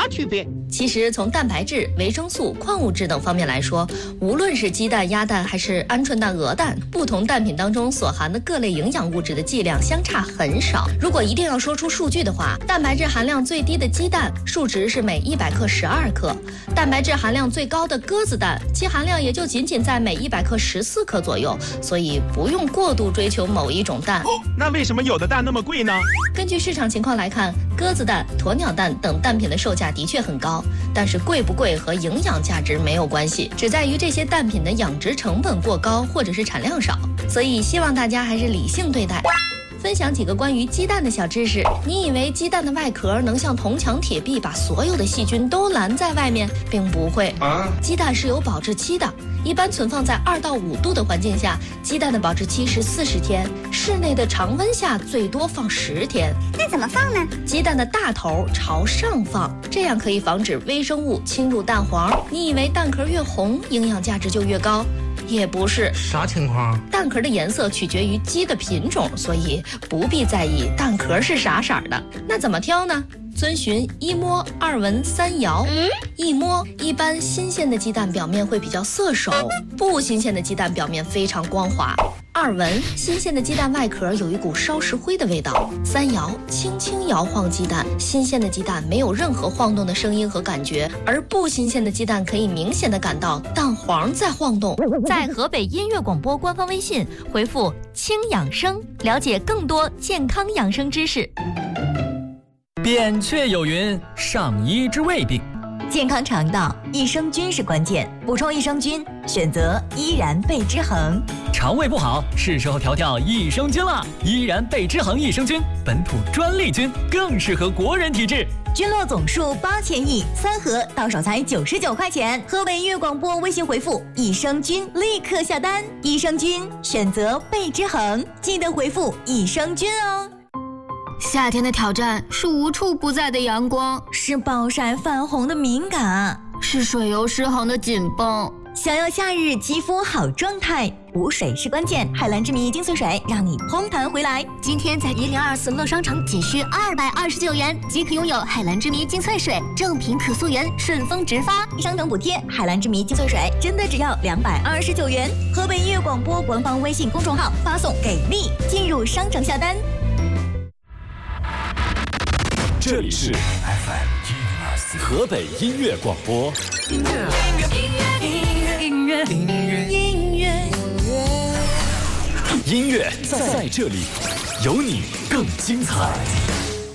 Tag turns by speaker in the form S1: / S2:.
S1: 啥区别？
S2: 其实从蛋白质、维生素、矿物质等方面来说，无论是鸡蛋、鸭蛋还是鹌鹑蛋、鹅蛋，不同蛋品当中所含的各类营养物质的剂量相差很少。如果一定要说出数据的话，蛋白质含量最低的鸡蛋数值是每100克12克，蛋白质含量最高的鸽子蛋，其含量也就仅仅在每100克14克左右，所以不用过度追求某一种蛋。
S3: 那为什么有的蛋那么贵呢？
S2: 根据市场情况来看，鸽子蛋、鸵鸟蛋等蛋品的售价的确很高，但是贵不贵和营养价值没有关系，只在于这些蛋品的养殖成本过高或者是产量少，所以希望大家还是理性对待。分享几个关于鸡蛋的小知识。你以为鸡蛋的外壳能像铜墙铁壁把所有的细菌都拦在外面，并不会。鸡蛋是有保质期的，一般存放在2到5度的环境下，鸡蛋的保质期是40天，室内的常温下最多放10天。
S4: 那怎么放呢？
S2: 鸡蛋的大头朝上放，这样可以防止微生物侵入蛋黄。你以为蛋壳越红，营养价值就越高？也不是。
S1: 啥情况？
S2: 蛋壳的颜色取决于鸡的品种，所以不必在意蛋壳是啥色的。那怎么挑呢？遵循1摸2闻3摇。1摸，一般新鲜的鸡蛋表面会比较涩手，不新鲜的鸡蛋表面非常光滑。2闻，新鲜的鸡蛋外壳有一股烧石灰的味道。3摇，轻轻摇晃鸡蛋，新鲜的鸡蛋没有任何晃动的声音和感觉，而不新鲜的鸡蛋可以明显的感到蛋黄在晃动。
S5: 在河北音乐广播官方微信回复“轻养生”，了解更多健康养生知识。
S6: 扁鹊有云：上医之未病。
S7: 健康肠道，益生菌是关键。补充益生菌，选择依然贝之恒。
S6: 肠胃不好，是时候调调益生菌了。依然贝之恒益生菌，本土专利菌，更适合国人体质。
S7: 菌落总数8000亿，3盒到手才99块钱。河北音乐广播微信回复“益生菌”，立刻下单。益生菌选择贝之恒，记得回复“益生菌”哦。
S8: 夏天的挑战是无处不在的阳光，
S7: 是暴晒泛红的敏感，
S8: 是水油失衡的紧绷。
S7: 想要夏日肌肤好状态，补水是关键。海蓝之谜精粹水让你嘭弹回来。
S8: 今天在1024乐商城仅需229元即可拥有海蓝之谜精粹水，正品可溯源，顺丰直发，
S7: 商城补贴。海蓝之谜精粹水真的只要229元。河北音乐广播官方微信公众号发送给力，进入商城下单。
S9: 这里是 FM 河北音乐广播。音乐在这里，有你更精彩。